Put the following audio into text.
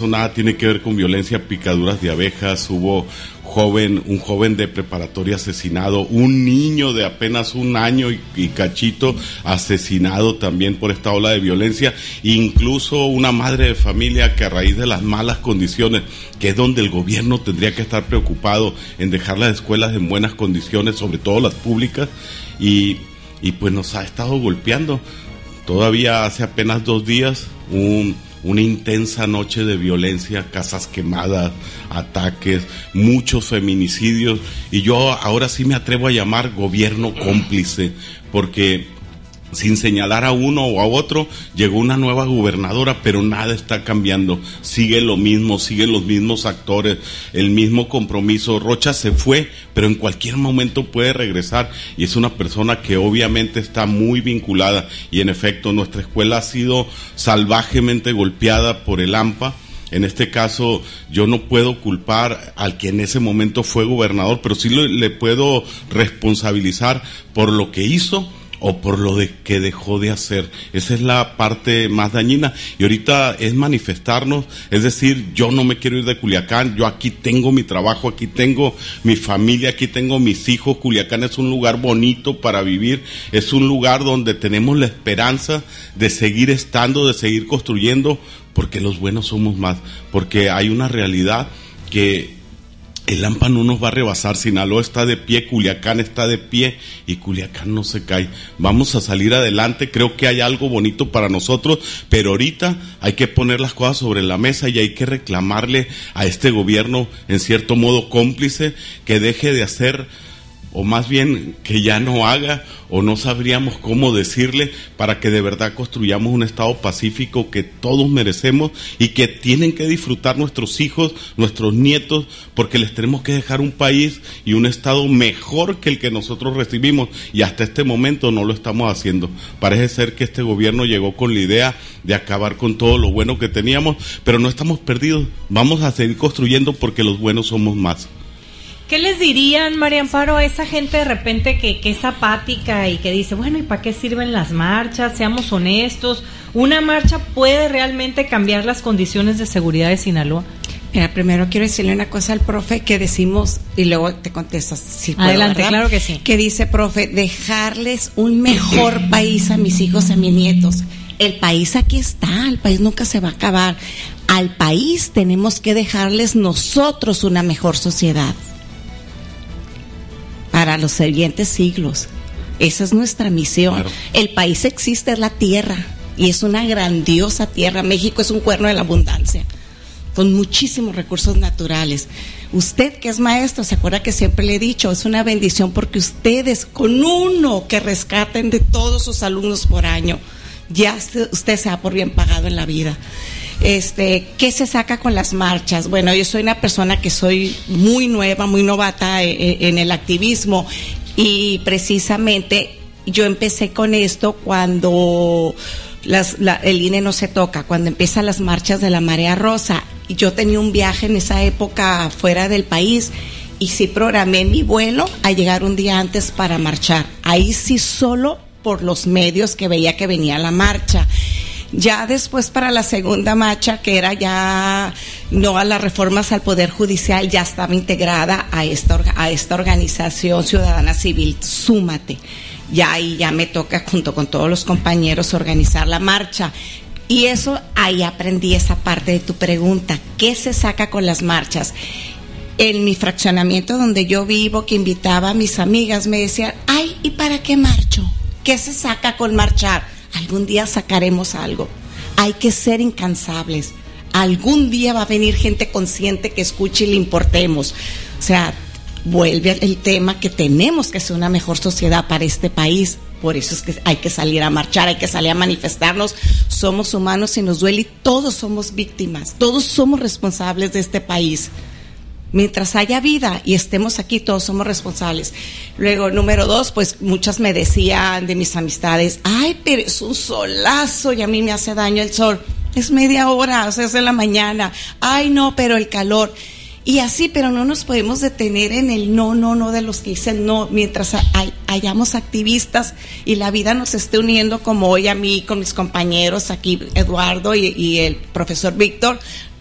esto nada tiene que ver con violencia, picaduras de abejas. Hubo un joven de preparatoria asesinado, un niño de apenas 1 año y cachito asesinado también por esta ola de violencia, incluso una madre de familia que a raíz de las malas condiciones, que es donde el gobierno tendría que estar preocupado en dejar las escuelas en buenas condiciones, sobre todo las públicas, y pues nos ha estado golpeando. Todavía hace apenas 2 días, una intensa noche de violencia, casas quemadas, ataques, muchos feminicidios, y yo ahora sí me atrevo a llamar gobierno cómplice, porque sin señalar a uno o a otro, llegó una nueva gobernadora, pero nada está cambiando, sigue lo mismo, siguen los mismos actores, el mismo compromiso. Rocha se fue, pero en cualquier momento puede regresar, y es una persona que obviamente está muy vinculada, y en efecto nuestra escuela ha sido salvajemente golpeada por el AMPA. En este caso yo no puedo culpar al que en ese momento fue gobernador, pero sí le puedo responsabilizar por lo que hizo o por lo que dejó de hacer. Esa es la parte más dañina, y ahorita es manifestarnos, es decir, yo no me quiero ir de Culiacán, yo aquí tengo mi trabajo, aquí tengo mi familia, aquí tengo mis hijos. Culiacán es un lugar bonito para vivir, es un lugar donde tenemos la esperanza de seguir estando, de seguir construyendo, porque los buenos somos más, porque hay una realidad que el AMPA no nos va a rebasar. Sinaloa está de pie, Culiacán está de pie, y Culiacán no se cae. Vamos a salir adelante, creo que hay algo bonito para nosotros, pero ahorita hay que poner las cosas sobre la mesa y hay que reclamarle a este gobierno, en cierto modo cómplice, que deje de hacer, o más bien que ya no haga, o no sabríamos cómo decirle, para que de verdad construyamos un estado pacífico que todos merecemos y que tienen que disfrutar nuestros hijos, nuestros nietos, porque les tenemos que dejar un país y un estado mejor que el que nosotros recibimos, y hasta este momento no lo estamos haciendo. Parece ser que este gobierno llegó con la idea de acabar con todo lo bueno que teníamos, pero no estamos perdidos, vamos a seguir construyendo, porque los buenos somos más. ¿Qué les dirían, María Amparo, a esa gente de repente que es apática y que dice, bueno, ¿y para qué sirven las marchas? Seamos honestos, ¿una marcha puede realmente cambiar las condiciones de seguridad de Sinaloa? Mira, primero quiero decirle una cosa al profe que decimos, y luego te contestas si puedo. Adelante, ¿verdad? claro que sí. Que dice, profe, dejarles un mejor país a mis hijos, a mis nietos. El país aquí está, el país nunca se va a acabar. Al país tenemos que dejarles nosotros una mejor sociedad para los siguientes siglos. Esa es nuestra misión. Claro. El país existe, es la tierra, y es una grandiosa tierra. México es un cuerno de la abundancia, con muchísimos recursos naturales. Usted, que es maestro, se acuerda que siempre le he dicho, es una bendición, porque ustedes, con uno que rescaten de todos sus alumnos por año, ya usted se da por bien pagado en la vida. ¿Qué se saca con las marchas? Bueno, yo soy una persona que soy muy nueva, muy novata en el activismo, y precisamente yo empecé con esto cuando el INE no se toca, cuando empiezan las marchas de la Marea Rosa, y yo tenía un viaje en esa época fuera del país, y sí programé mi vuelo a llegar un día antes para marchar. Ahí sí, solo por los medios que veía que venía la marcha. Ya después, para la segunda marcha, que era ya no a las reformas al Poder Judicial, ya estaba integrada a esta organización ciudadana civil, Súmate. Ya ahí ya me toca, junto con todos los compañeros, organizar la marcha. Y eso, ahí aprendí esa parte de tu pregunta. ¿Qué se saca con las marchas? En mi fraccionamiento donde yo vivo, que invitaba a mis amigas, me decían, ay, ¿y para qué marcho? ¿Qué se saca con marchar? Algún día sacaremos algo. Hay que ser incansables. Algún día va a venir gente consciente que escuche y le importemos. O sea, vuelve el tema que tenemos que ser una mejor sociedad para este país. Por eso es que hay que salir a marchar, hay que salir a manifestarnos. Somos humanos y nos duele, y todos somos víctimas. Todos somos responsables de este país. Mientras haya vida y estemos aquí, todos somos responsables. Luego, número 2, pues muchas me decían de mis amistades, ay, pero es un solazo y a mí me hace daño el sol. Es media hora, o sea, es de la mañana. Ay, no, pero el calor. Y así, pero no nos podemos detener en el no de los que dicen no, mientras hayamos activistas y la vida nos esté uniendo, como hoy a mí con mis compañeros aquí, Eduardo y el profesor Víctor,